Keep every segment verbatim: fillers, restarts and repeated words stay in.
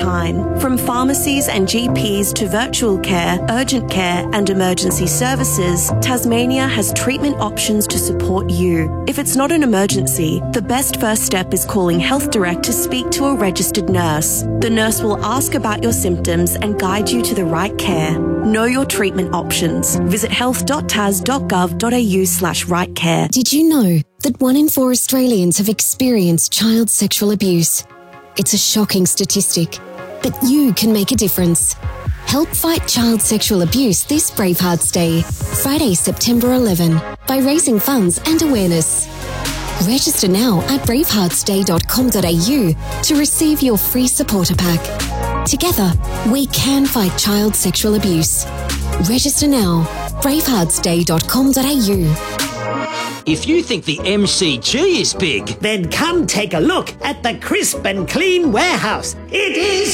kind. From pharmacies and G Ps to virtual care, urgent care and emergency services, Tasmania has treatment options to support you. If it's not an emergency, the best first step is calling Health Direct to speak to a registered nurse. The nurse will ask about your symptoms and guide you to the right care. Know your treatment options. Visit health dot tas dot gov dot a u slash right care. Did you know that one in four Australians have experienced child sexual abuse? It's a shocking statistic, but you can make a difference. Help fight child sexual abuse this Bravehearts Day, Friday, September eleventh, by raising funds and awareness. Register now at bravehearts day dot com dot a u to receive your free supporter pack. Together, we can fight child sexual abuse. Register now, bravehearts day dot com dot a u. If you think the M C G is big, then come take a look at the Crisp and Clean warehouse. It is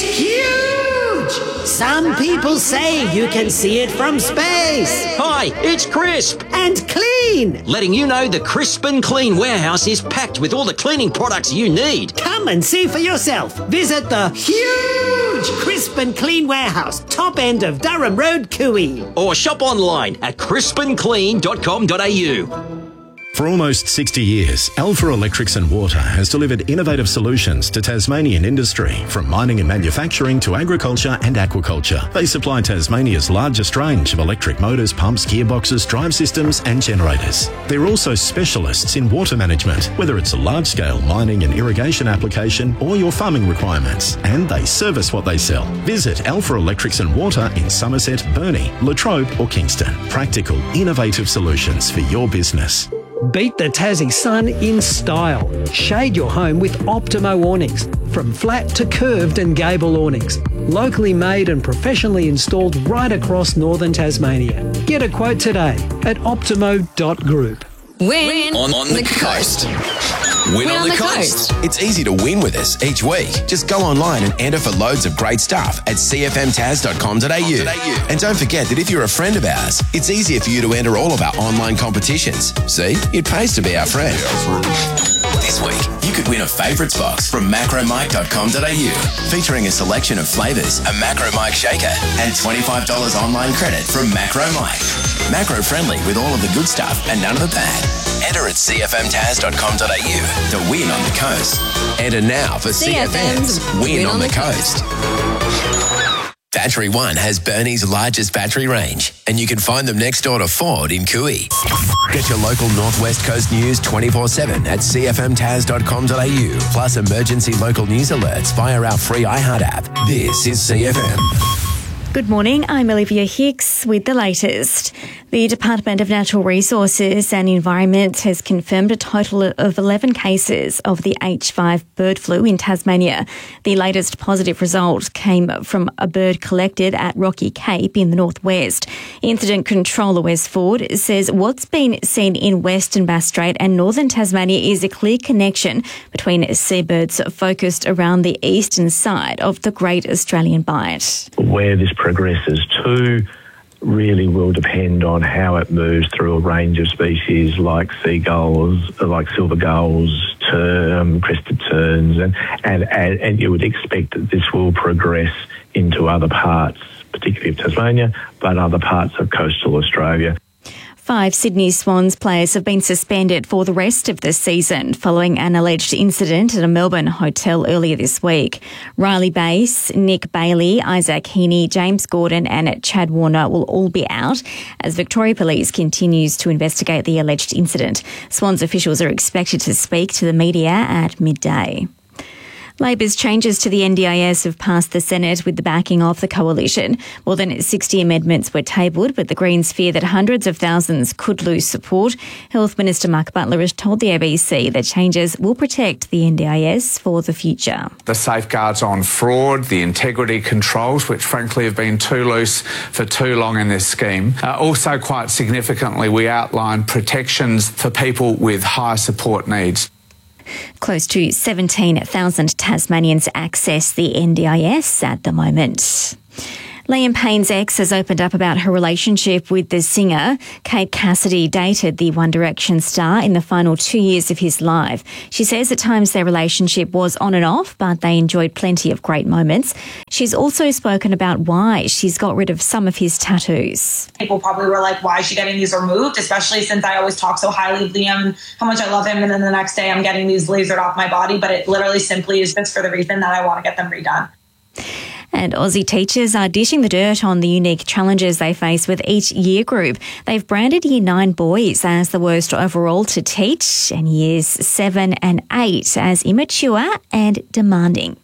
huge! Some people say you can see it from space. Hi, it's Crisp and Clean, letting you know the Crisp and Clean warehouse is packed with all the cleaning products you need. Come and see for yourself. Visit the huge Crisp and Clean warehouse, top end of Durham Road, Cooey. Or shop online at crisp and clean dot com dot a u. For almost sixty years, Alpha Electrics and Water has delivered innovative solutions to Tasmanian industry, from mining and manufacturing to agriculture and aquaculture. They supply Tasmania's largest range of electric motors, pumps, gearboxes, drive systems and generators. They're also specialists in water management, whether it's a large-scale mining and irrigation application or your farming requirements, and they service what they sell. Visit Alpha Electrics and Water in Somerset, Burnie, Latrobe or Kingston. Practical, innovative solutions for your business. Beat the Tassie sun in style. Shade your home with Optimo awnings. From flat to curved and gable awnings. Locally made and professionally installed right across northern Tasmania. Get a quote today at optimo dot group. Win on, on the coast. Win, win on, on the, the coast. coast. It's easy to win with us each week. Just go online and enter for loads of great stuff at c f m tas dot com dot a u. And don't forget that if you're a friend of ours, it's easier for you to enter all of our online competitions. See, it pays to be our friend. This week, you could win a favourites box from macro mike dot com dot a u, featuring a selection of flavours, a Macro Mike shaker, and twenty-five dollars online credit from Macro Mike. Macro friendly with all of the good stuff and none of the bad. Enter at c f m tas dot com dot a u to win on the coast. Enter now for C F M's Win, win on, on the, the coast. coast. Battery One has Burnie's largest battery range, and you can find them next door to Ford in Cooey. Get your local Northwest Coast news twenty-four seven at c f m tas dot com dot a u, plus emergency local news alerts via our free iHeart app. This is C F M. Good morning, I'm Olivia Hicks with the latest. The Department of Natural Resources and Environment has confirmed a total of eleven cases of the H five bird flu in Tasmania. The latest positive result came from a bird collected at Rocky Cape in the northwest. Incident Controller Wes Ford says what's been seen in Western Bass Strait and northern Tasmania is a clear connection between seabirds focused around the eastern side of the Great Australian Bight. Where this progresses to really will depend on how it moves through a range of species like seagulls, like silver gulls, to um, crested terns, and, and, and, and you would expect that this will progress into other parts, particularly of Tasmania, but other parts of coastal Australia. Five Sydney Swans players have been suspended for the rest of the season following an alleged incident at a Melbourne hotel earlier this week. Riley Bass, Nick Bailey, Isaac Heaney, James Gordon and Chad Warner will all be out as Victoria Police continues to investigate the alleged incident. Swans officials are expected to speak to the media at midday. Labor's changes to the N D I S have passed the Senate with the backing of the coalition. More than sixty amendments were tabled, but the Greens fear that hundreds of thousands could lose support. Health Minister Mark Butler has told the A B C that changes will protect the N D I S for the future. The safeguards on fraud, the integrity controls, which frankly have been too loose for too long in this scheme. Uh, also, quite significantly, we outline protections for people with high support needs. Close to seventeen thousand Tasmanians access the N D I S at the moment. Liam Payne's ex has opened up about her relationship with the singer. Kate Cassidy dated the One Direction star in the final two years of his life. She says at times their relationship was on and off, but they enjoyed plenty of great moments. She's also spoken about why she's got rid of some of his tattoos. People probably were like, why is she getting these removed? Especially since I always talk so highly of Liam and how much I love him. And then the next day I'm getting these lasered off my body. But it literally simply is just for the reason that I want to get them redone. And Aussie teachers are dishing the dirt on the unique challenges they face with each year group. They've branded Year nine boys as the worst overall to teach and Years seven and eight as immature and demanding.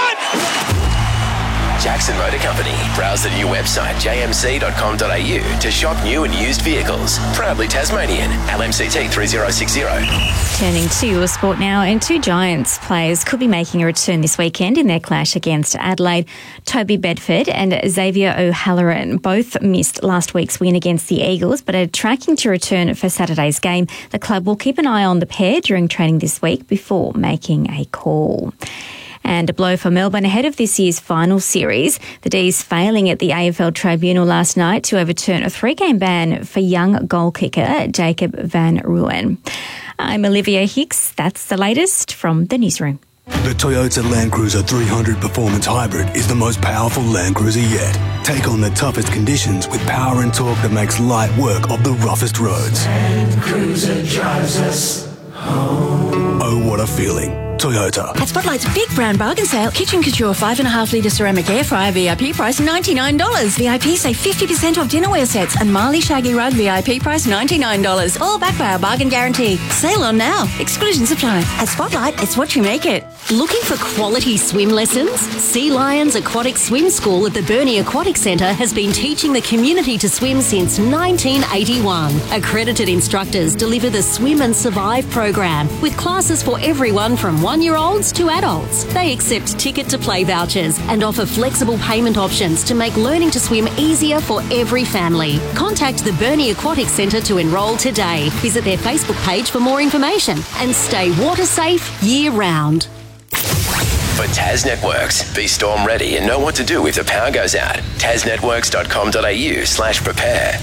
Jackson Motor Company. Browse the new website j m c dot com dot a u to shop new and used vehicles. Proudly Tasmanian. L M C T three zero six zero. Turning to your sport now, and two Giants players could be making a return this weekend in their clash against Adelaide. Toby Bedford and Xavier O'Halloran both missed last week's win against the Eagles, but are tracking to return for Saturday's game. The club will keep an eye on the pair during training this week before making a call. And a blow for Melbourne ahead of this year's final series. The D's failing at the A F L Tribunal last night to overturn a three-game ban for young goal kicker Jacob Van Rooyen. I'm Olivia Hicks. That's the latest from the newsroom. The Toyota Land Cruiser three hundred Performance Hybrid is the most powerful Land Cruiser yet. Take on the toughest conditions with power and torque that makes light work of the roughest roads. Land Cruiser drives us home. Oh, what a feeling. Toyota. At Spotlight's big brand bargain sale, Kitchen Couture five point five litre ceramic air fryer V I P price ninety-nine dollars. V I P save fifty percent off dinnerware sets and Marley Shaggy Rug V I P price ninety-nine dollars. All backed by our bargain guarantee. Sale on now. Exclusions apply. At Spotlight, it's what you make it. Looking for quality swim lessons? Sea Lions Aquatic Swim School at the Burnie Aquatic Centre has been teaching the community to swim since nineteen eighty-one. Accredited instructors deliver the Swim and Survive program with classes for everyone from one-year-olds to adults. They accept ticket-to-play vouchers and offer flexible payment options to make learning to swim easier for every family. Contact the Burnie Aquatic Centre to enrol today. Visit their Facebook page for more information and stay water safe year-round. For Tas Networks, be storm ready and know what to do if the power goes out. tas networks dot com dot a u slash prepare.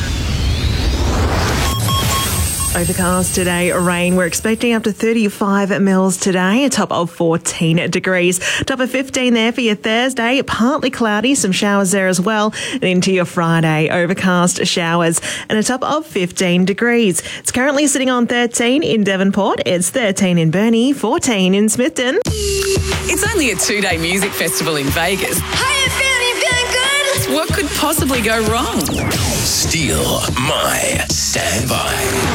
Overcast today, rain. We're expecting up to thirty-five mils today, a top of fourteen degrees. Top of fifteen there for your Thursday, partly cloudy, some showers there as well. And into your Friday, overcast showers and a top of fifteen degrees. It's currently sitting on thirteen in Devonport. It's thirteen in Burnie, fourteen in Smithton. It's only a two-day music festival in Vegas. Hiya, feeling, feeling good? What could possibly go wrong? Steal my standby.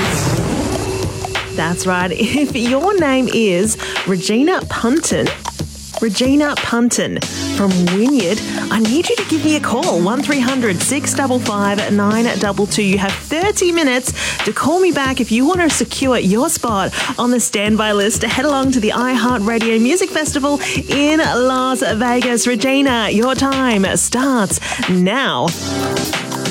That's right. If your name is Regina Punton, Regina Punton from Wynyard, I need you to give me a call, one three hundred six five five nine two two. You have thirty minutes to call me back if you want to secure your spot on the standby list to head along to the iHeartRadio Music Festival in Las Vegas. Regina, your time starts now.